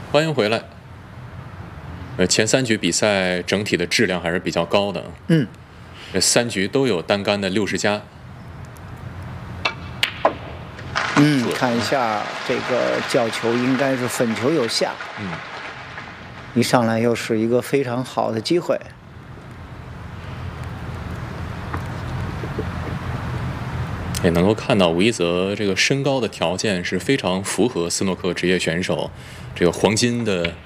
欢迎回来。前3局比赛整体的质量还是比较高的。这3局都有单杆的60加。 看一下这个角球应该是粉球有下。一上来又是一个非常好的机会。 也能够看到吴一泽这个身高的条件是非常符合斯诺克职业选手这个黄金的